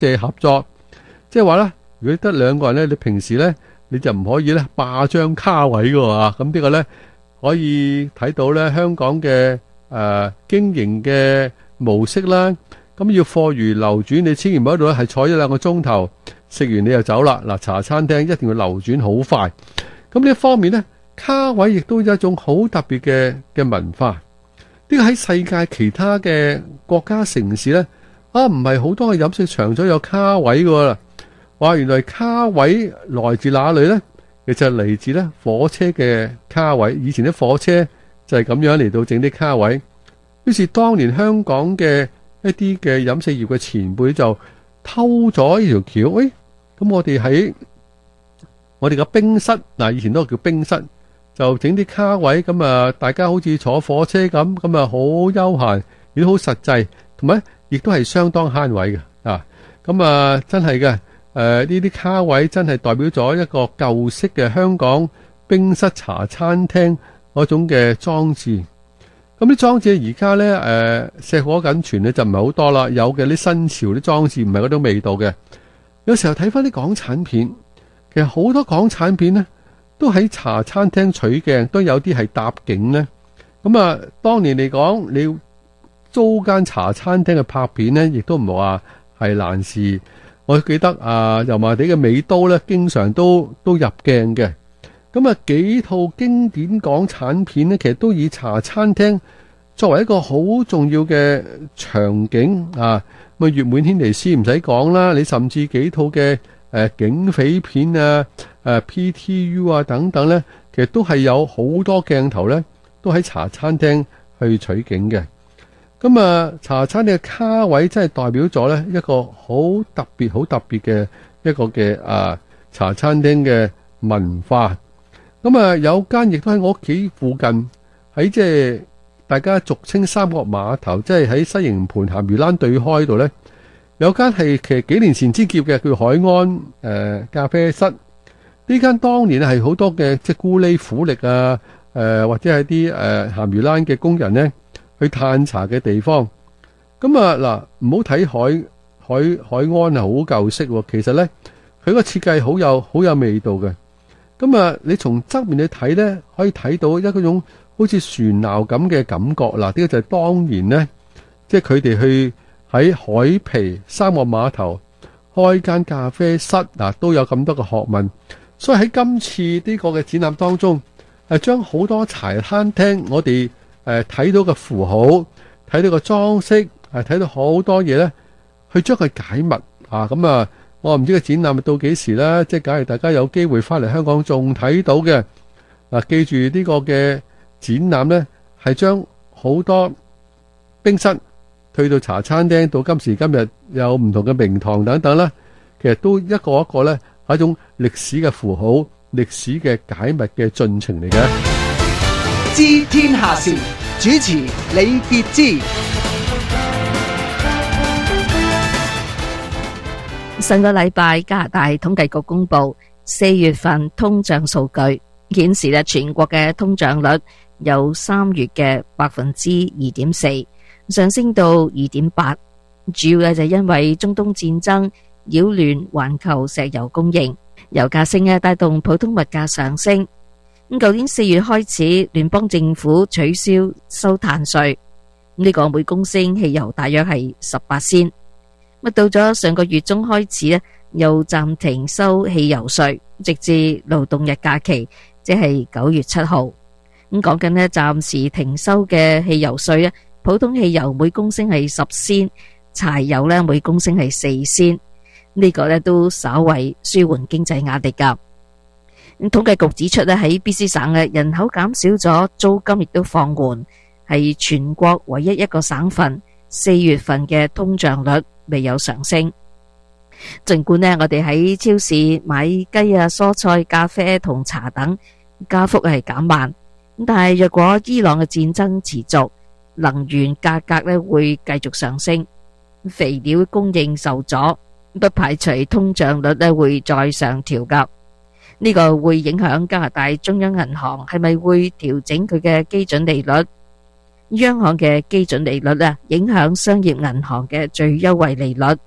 嘅合作。即係話咧，如果得兩個人咧，你平時咧你就唔可以咧霸張卡位㗎啊。咁呢個咧可以睇到咧香港嘅經營嘅模式啦。咁要貨如流轉，你千祈唔好喺度咧係坐一兩個鐘頭，食完你就走啦。嗱，茶餐廳一定要流轉好快。咁呢一方面咧，卡位亦都有一種好特別嘅文化。呢個喺世界其他嘅國家城市咧，唔係好多嘅飲食場所有卡位㗎啦。話原來卡位來自哪裏咧？其實嚟自咧火車嘅卡位。以前啲火車就係咁樣嚟到整啲卡位。於是當年香港嘅一啲嘅飲食業嘅前輩就偷咗呢條橋。咁我哋喺我哋嘅冰室，以前都叫冰室，就整啲卡位。咁啊，大家好似坐火車咁，咁啊好悠閒，亦都好實際，同埋亦都係相當慳位嘅。咁啊，真係嘅。呢啲卡位真係代表咗一個舊式嘅香港冰室茶餐廳嗰種嘅裝置。咁啲裝置而家咧碩果僅存咧就唔係好多啦，有嘅啲新潮啲裝置唔係嗰種味道嘅。有時候睇翻啲港產片，其實好多港產片咧都喺茶餐廳取鏡，都有啲係搭景咧。咁啊，當年嚟講，你租間茶餐廳嘅拍片咧，亦都唔係話係難事。我記得油麻地嘅美都咧，經常都入鏡嘅。咁啊，幾套經典港產片咧，其實都以茶餐廳作為一個好重要嘅場景啊。咁月滿軒尼詩唔使講啦，你甚至幾套嘅警匪片啊、PTU 啊等等咧，其實都係有好多鏡頭咧，都喺茶餐廳去取景嘅。咁啊，茶餐廳嘅卡位真係代表咗咧一個好特別嘅一個嘅茶餐廳嘅文化。咁啊，有間亦都喺我屋企附近，喺即係大家俗稱三角碼頭，即係喺西營盤鹹魚欄對開度咧，有間係其實幾年前先叫嘅，叫海安咖啡室。呢間當年係好多嘅即係咕喱苦力啊，或者係啲鹹魚欄嘅工人咧去嘆茶嘅地方。咁啊嗱，唔好睇海安係好舊式喎，其實咧佢個設計好有味道嘅。咁啊，你從側面去睇咧，可以睇到一種好似船錨咁嘅感覺。嗱，呢個就係當年咧，即係佢哋去喺海皮三角碼頭開間咖啡室，都有咁多嘅學問。所以喺今次呢個嘅展覽當中，將好多茶餐廳我哋睇到嘅符號，睇到個裝飾，睇到好多嘢咧，去將佢解密咁啊！我唔知個展覽到幾時啦，即係假如大家有機會翻嚟香港仲睇到嘅記住呢個嘅展覽咧，係將好多冰室去到茶餐廳，到今時今日有唔同嘅名堂等等啦，其實都一個一個咧係一種歷史嘅符號、歷史嘅解密嘅進程嚟嘅。 知天下事，主持李傑之。 上個禮拜加拿大統計局公布4月份通脹數據，顯示咧全國嘅通脹率由3月嘅2.4%上升到2.8%，主要咧就因為中東戰爭擾亂環球石油供應，油價升帶動普通物價上升。咁舊年4月開始，聯邦政府取消收碳稅，呢個每公升汽油大約係18仙。到咗上個月中開始咧，又暫停收汽油稅，直至勞動日假期，即係9月7號。咁講緊呢，暫時停收嘅汽油稅咧，普通汽油每公升係10仙，柴油咧每公升係4仙。呢個咧都稍為舒緩經濟壓力噶。統計局指出咧，喺 BC 省嘅人口減少咗，租金亦都放緩，係全國唯一一個省份4月份嘅通脹率未有上升。盡管呢，我哋喺超市買雞啊、蔬菜、咖啡同茶等加幅係減慢，但係若果伊朗嘅戰爭持續，能源價格咧會繼續上升，肥料供應受阻，不排除通脹率咧會再上調噶。呢個會影響加拿大中央銀行係咪會調整佢嘅基準利率？央行嘅基準利率影響商業銀行嘅最優惠利率。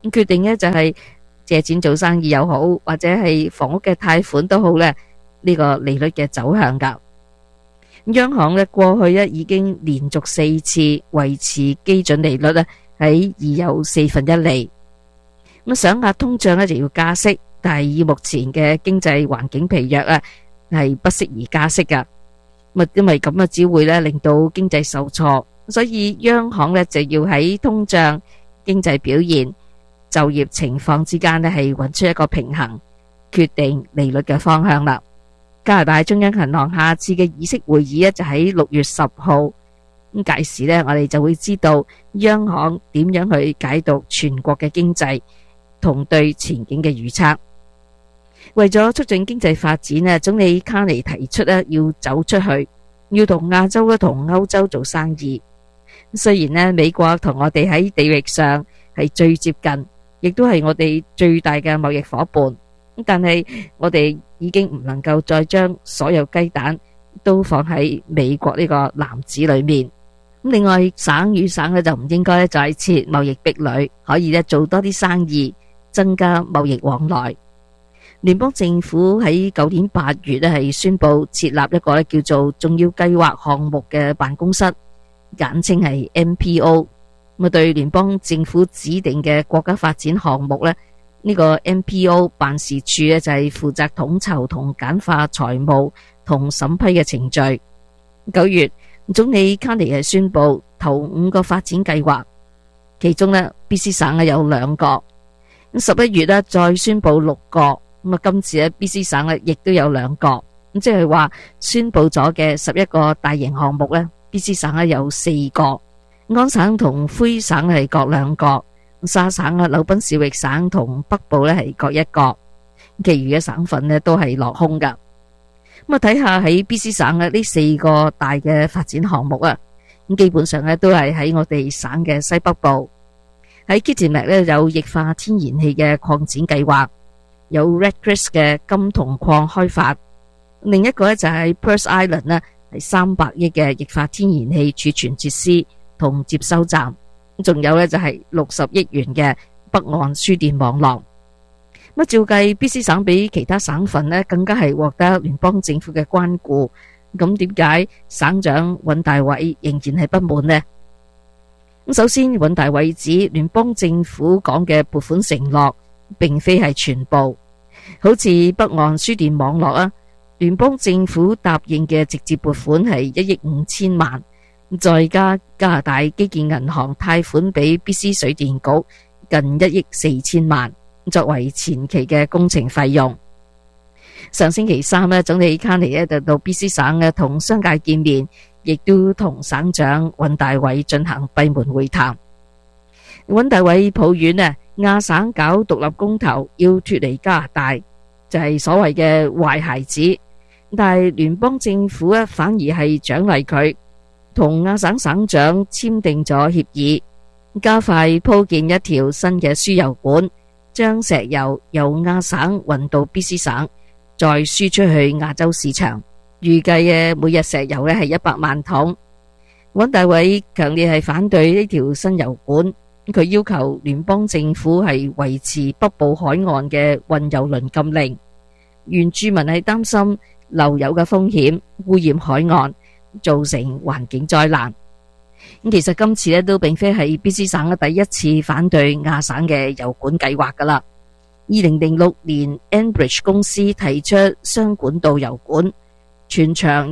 決定呢就係借錢做生意又好，或者係房屋嘅貸款都好咧，呢個利率嘅走向噶。央行咧過去咧已經連續4次維持基準利率咧喺2有4分1厘。咁想壓通脹咧就要加息，但係以目前嘅經濟環境疲弱啊，係不適宜加息噶。因為咁啊，只會咧令到經濟受挫，所以央行咧就要喺通脹、經濟表現、就業情況之間咧係揾出一個平衡，決定利率嘅方向啦。加拿大中央銀行下次嘅議息會議咧就喺6月10號，咁屆時咧我哋就會知道央行點樣去解讀全國嘅經濟同對前景嘅預測。為咗促進經濟發展咧，總理卡尼提出咧要走出去，要同亞洲咧同歐洲做生意。雖然咧美國同我哋喺地域上係最接近，亦都係我哋最大嘅貿易夥伴，但係我哋已經唔能夠再將所有雞蛋都放喺美國呢個籃子裏面。另外，省與省咧就唔應該再設貿易壁壘，可以咧做多啲生意，增加貿易往來。聯邦政府喺舊年8月咧係宣布設立一個叫做重要計劃項目嘅辦公室，簡稱係 MPO。咁對聯邦政府指定嘅國家發展項目咧，呢個 MPO 辦事處咧就係負責統籌同簡化財務同審批嘅程序。9月，總理卡尼係宣布頭5個發展計劃，其中咧 BC 省有2個。11月咧再宣布6個。今次咧 BC 省咧亦都有2個，即係話宣布咗嘅11個大型項目咧 BC 省咧有4個，安省同魁省係各2個，沙省啊、紐賓市域省同北部咧係各1個，其餘嘅省份咧都係落空噶。咁睇下喺 BC 省嘅呢4個大嘅發展項目啊，咁基本上咧都係喺我哋省嘅西北部。喺 Kitimat 咧有液化天然氣嘅擴展計劃，有 Red Chris 嘅金銅礦開發，另一個咧就係 Pearce Island 咧係300億嘅液化天然氣儲存設施同接收站，仲有咧就係60億元嘅北岸輸電網絡。咁照計 BC 省比其他省份咧更加係獲得聯邦政府嘅關顧，咁點解省長尹大偉仍然係不滿呢？咁首先，尹大偉指聯邦政府講嘅撥款承諾並非係全部，好似北岸輸電網絡啊，聯邦政府答應嘅直接撥款係1億5千萬，再加加拿大基建銀行貸款俾 BC 水電局近1億4千萬，作為前期嘅工程費用。上星期3咧，總理卡尼咧就到 BC 省嘅同商界見面，亦都同省長尹大偉進行閉門會談。尹大偉抱怨啊，亞省搞獨立公投要脫離加拿大，就係所謂嘅壞孩子，但係聯邦政府咧反而係獎勵佢，同亞省省長簽訂咗協議，加快鋪建一條新嘅輸油管，將石油由亞省運到 BC 省，再輸出去亞洲市場。預計嘅每日石油咧係100萬桶。尹大偉強烈係反對呢條新油管，佢要求聯邦政府係維持北部海岸嘅運油輪禁令。原住民係擔心漏油嘅風險，污染海岸，造成環境災難。其實今次都並非係 BC 省嘅第一次反對亞省嘅油管計劃噶啦。2006年 Enbridge 公司提出雙管道油管，全長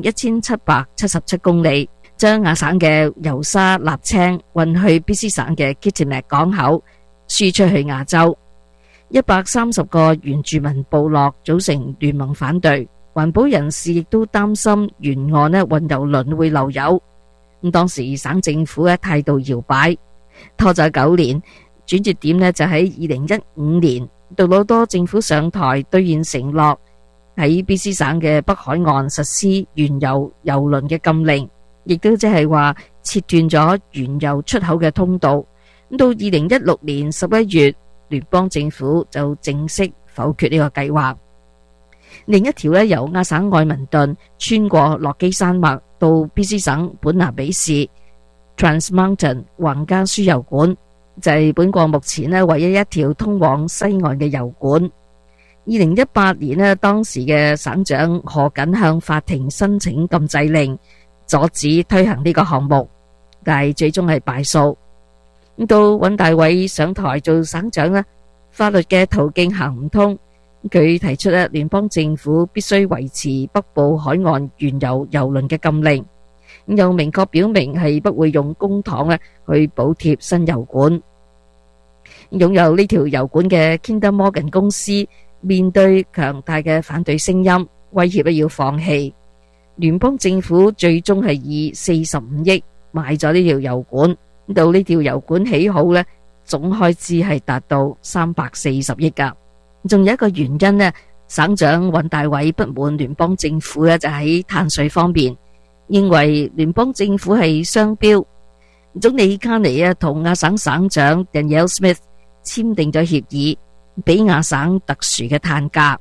1777公里，將亞省嘅油砂瀝青運去 BC 省嘅 Kitimat 港口，輸出去亞洲。130個原住民部落組成聯盟反對，環保人士亦都擔心沿岸運油輪會漏油。咁當時省政府態度搖擺，拖咗9年，轉折點就喺2015年，杜魯多政府上台兌現承諾，喺 BC 省嘅北海岸實施原油油輪嘅禁令，亦都即係話切斷咗原油出口嘅通道。到2016年11月，聯邦政府就正式否決呢個計劃。另一條由亞省愛民頓穿過落基山脈到 BC 省本拿比市 Trans Mountain 橫加輸油管， 就係本國目前咧唯一一條通往西岸嘅油管。2018年咧，當時嘅省長何錦向法庭申請禁制令，阻止推行呢個項目，但係最終係敗訴。到尹大偉上台做省長咧，法律嘅途徑行唔通，佢提出咧聯邦政府必須維持北部海岸原有郵輪嘅禁令，又明確表明係不會用公帑咧去補貼新油管。擁有呢條油管嘅 Kinder Morgan 公司面對強大嘅反對聲音，威脅要放棄。聯邦政府最終係以45億買咗呢條油管，到呢條油管起好呢，總開支係達到340億㗎。仲有一個原因呢，省長尹大偉不滿聯邦政府呢，就喺碳稅方面，認為聯邦政府係雙標。總理卡尼同亞省省長 Danielle Smith 簽訂咗協議，俾亞省特殊嘅碳價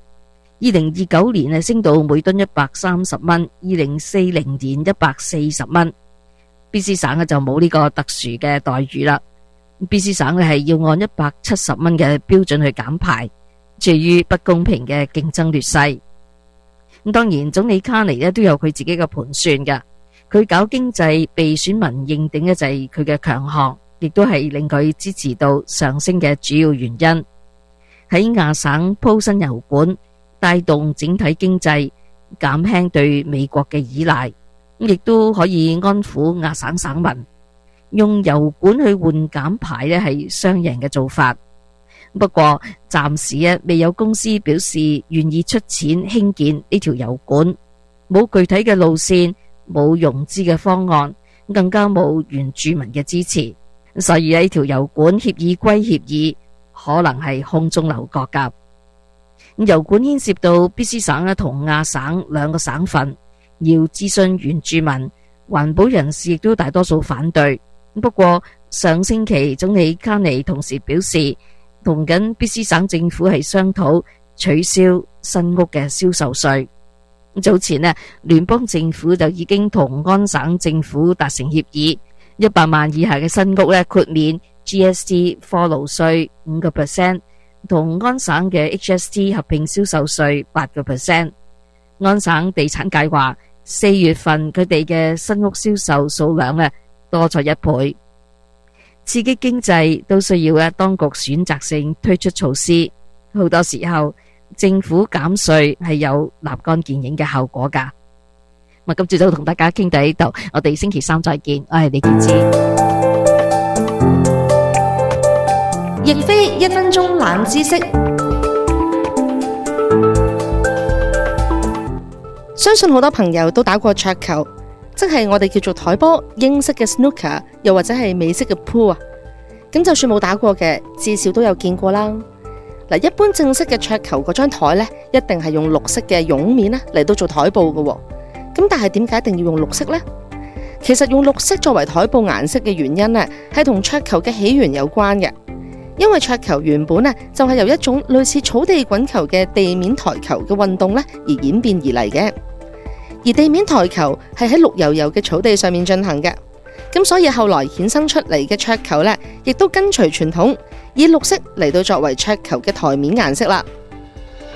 ，2029年升到每噸130蚊，2040年140蚊。BC 省就冇呢個特殊嘅待遇啦。BC 省係要按170蚊嘅標準去減排，至於不公平嘅競爭劣勢。咁當然，總理卡尼都有佢自己嘅盤算嘅。佢搞經濟被選民認定就係佢嘅強項，亦都係令佢支持度上升嘅主要原因。喺亞省鋪新油管，帶動整體經濟，減輕對美國嘅依賴，亦都可以安撫亞省省民。用油管去換減排係雙贏嘅做法。不過暫時未有公司表示願意出錢興建呢條油管，冇具體嘅路線，冇融資嘅方案，更加冇原住民嘅支持。所以呢條油管協議歸協議，可能係空中樓閣㗎。油管牽涉到 BC 省同亞省兩個省份，要諮詢原住民、環保人士，亦都大多數反對。不過上星期總理卡尼同時表示，同緊 BC 省政府係商討取消新屋嘅銷售稅。早前聯邦政府就已經同安省政府達成協議，100萬以下嘅新屋豁免 GST 貨勞稅5%，同安省嘅 HST 合併銷售稅8%。安省地產界話4月份佢哋嘅新屋銷售數量多咗1倍。刺激經濟都需要當局選擇性推出措施，好多時候政府減稅係有立竿見影嘅效果㗎。今朝早同大家傾到呢度，我哋星期三再見。我係李潔芝。 亦非1分鐘冷知識。相信好多朋友都打過桌球，即係我哋叫做台波，英式嘅 snooker， 又或者係美式嘅 pool 啊。咁就算冇打過嘅，至少都有見過啦。一般正式嘅桌球嗰張台呢，一定係用綠色嘅絨面嚟到做台布嘅。咁但係點解一定要用綠色呢？其實用綠色作為台布顏色嘅原因呢，係同桌球嘅起源有關嘅。因為桌球原本呢，就係由一種類似草地滾球嘅地面台球嘅運動呢而演變而嚟嘅。而地面台球係喺綠油油嘅草地上面進行嘅。咁所以後來衍生出嚟嘅桌球呢，亦都跟隨傳統，以綠色嚟到作為桌球嘅台面顏色啦。